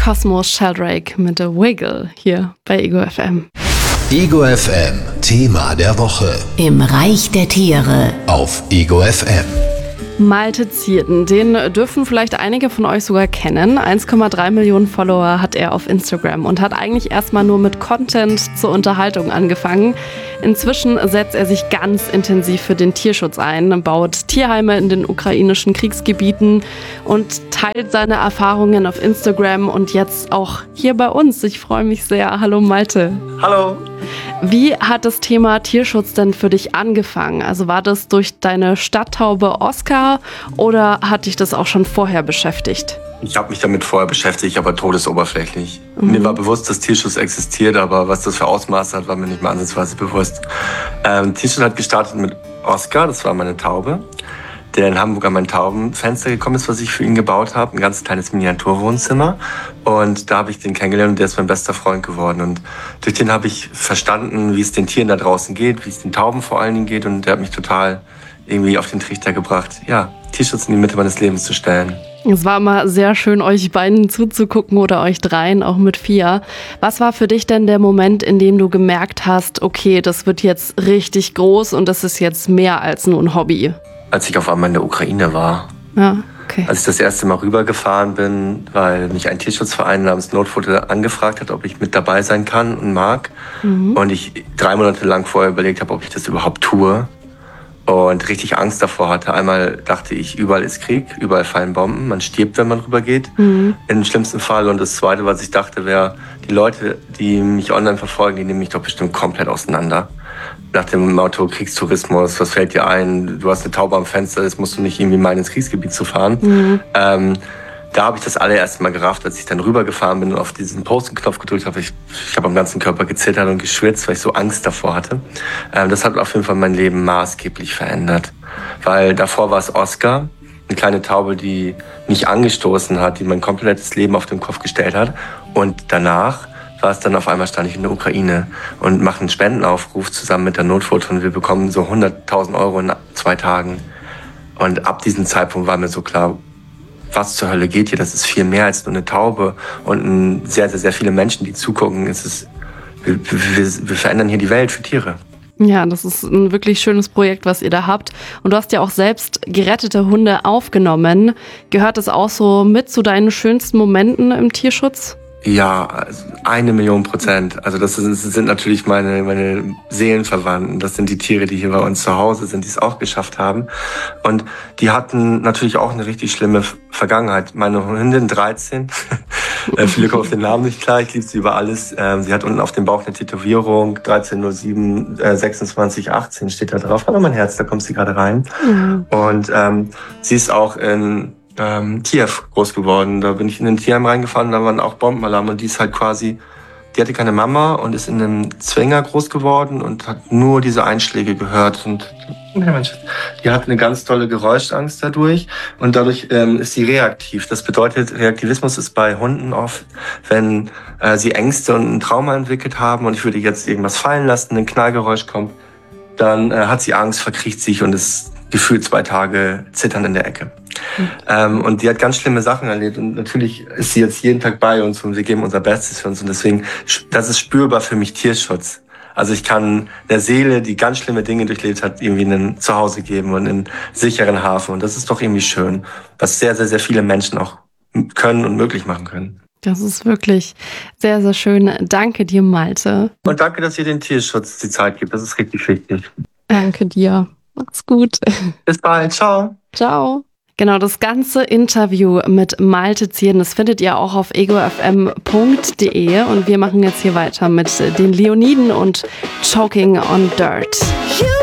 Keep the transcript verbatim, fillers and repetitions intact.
Cosmo Sheldrake mit The Wiggle hier bei Ego F M. Ego F M, Thema der Woche. Im Reich der Tiere. Auf Ego F M. Malte Zierden, den dürfen vielleicht einige von euch sogar kennen. eins Komma drei Millionen Follower hat er auf Instagram und hat eigentlich erstmal nur mit Content zur Unterhaltung angefangen. Inzwischen setzt er sich ganz intensiv für den Tierschutz ein, baut Tierheime in den ukrainischen Kriegsgebieten und teilt seine Erfahrungen auf Instagram und jetzt auch hier bei uns. Ich freue mich sehr. Hallo Malte. Hallo. Wie hat das Thema Tierschutz denn für dich angefangen? Also war das durch deine Stadttaube Oscar oder hat dich das auch schon vorher beschäftigt? Ich habe mich damit vorher beschäftigt, aber todesoberflächlich. Mhm. Mir war bewusst, dass Tierschutz existiert, aber was das für Ausmaße hat, war mir nicht mal ansatzweise bewusst. Ähm, Tierschutz hat gestartet mit Oscar, das war meine Taube, der in Hamburg an mein Taubenfenster gekommen ist, was ich für ihn gebaut habe. Ein ganz kleines Miniaturwohnzimmer. Und da habe ich den kennengelernt und der ist mein bester Freund geworden. Und durch den habe ich verstanden, wie es den Tieren da draußen geht, wie es den Tauben vor allen Dingen geht. Und der hat mich total irgendwie auf den Trichter gebracht, ja, Tierschutz in die Mitte meines Lebens zu stellen. Es war immer sehr schön, euch beiden zuzugucken oder euch dreien, auch mit Fia. Was war für dich denn der Moment, in dem du gemerkt hast, okay, das wird jetzt richtig groß und das ist jetzt mehr als nur ein Hobby? Als ich auf einmal in der Ukraine war. Ja, okay. Als ich das erste Mal rübergefahren bin, weil mich ein Tierschutzverein namens Notfutter angefragt hat, ob ich mit dabei sein kann und mag. Mhm. Und ich drei Monate lang vorher überlegt habe, ob ich das überhaupt tue. Und richtig Angst davor hatte. Einmal dachte ich, überall ist Krieg, überall fallen Bomben, man stirbt, wenn man rübergeht, mhm. im schlimmsten Fall. Und das Zweite, was ich dachte, wäre, die Leute, die mich online verfolgen, die nehmen mich doch bestimmt komplett auseinander. Nach dem Motto Kriegstourismus, was fällt dir ein? Du hast eine Taube am Fenster, jetzt musst du nicht irgendwie meinen, ins Kriegsgebiet zu fahren. Mhm. Ähm, da habe ich das allererste Mal gerafft, als ich dann rübergefahren bin und auf diesen Posten-Knopf gedrückt habe. Ich, ich habe am ganzen Körper gezittert und geschwitzt, weil ich so Angst davor hatte. Ähm, das hat auf jeden Fall mein Leben maßgeblich verändert. Weil davor war es Oscar, eine kleine Taube, die mich angestoßen hat, die mein komplettes Leben auf den Kopf gestellt hat. Und danach war es dann auf einmal, stand ich in der Ukraine und mache einen Spendenaufruf zusammen mit der Notfutter und wir bekommen so hunderttausend Euro in zwei Tagen. Und ab diesem Zeitpunkt war mir so klar, was zur Hölle geht hier? Das ist viel mehr als nur eine Taube und sehr, sehr, sehr viele Menschen, die zugucken. Es ist, wir, wir, wir verändern hier die Welt für Tiere. Ja, das ist ein wirklich schönes Projekt, was ihr da habt. Und du hast ja auch selbst gerettete Hunde aufgenommen. Gehört das auch so mit zu deinen schönsten Momenten im Tierschutz? Ja, eine Million Prozent. Also das, ist, das sind natürlich meine, meine Seelenverwandten. Das sind die Tiere, die hier bei uns zu Hause sind, die es auch geschafft haben. Und die hatten natürlich auch eine richtig schlimme Vergangenheit. Meine Hündin, dreizehn, viele kommen auf den Namen nicht klar, ich liebe sie über alles. Ähm, sie hat unten auf dem Bauch eine Tätowierung, dreizehn null sieben sechsundzwanzig achtzehn steht da drauf. Aber mein Herz, da kommt sie gerade rein. Mhm. Und ähm, sie ist auch in Ähm, Kiew groß geworden. Da bin ich in ein Tierheim reingefahren, da waren auch Bombenalarm und die ist halt quasi, die hatte keine Mama und ist in einem Zwinger groß geworden und hat nur diese Einschläge gehört und die hat eine ganz tolle Geräuschangst dadurch und dadurch ähm, ist sie reaktiv. Das bedeutet, Reaktivismus ist bei Hunden oft, wenn äh, sie Ängste und ein Trauma entwickelt haben und ich würde jetzt irgendwas fallen lassen, ein Knallgeräusch kommt, dann äh, hat sie Angst, verkriecht sich und ist gefühlt zwei Tage zitternd in der Ecke. Mhm. Ähm, und die hat ganz schlimme Sachen erlebt und natürlich ist sie jetzt jeden Tag bei uns und wir geben unser Bestes für uns und deswegen, das ist spürbar für mich Tierschutz. Also ich kann der Seele, die ganz schlimme Dinge durchlebt hat, irgendwie ein Zuhause geben und einen sicheren Hafen und das ist doch irgendwie schön, was sehr, sehr, sehr viele Menschen auch können und möglich machen können. Das ist wirklich sehr, sehr schön. Danke dir, Malte. Und danke, dass ihr den Tierschutz die Zeit gibt, das ist richtig wichtig. Danke dir. Mach's gut. Bis bald. Ciao. Ciao. Genau, das ganze Interview mit Malte Zierden, das findet ihr auch auf ego f m punkt d e und wir machen jetzt hier weiter mit den Leoniden und Choking on Dirt.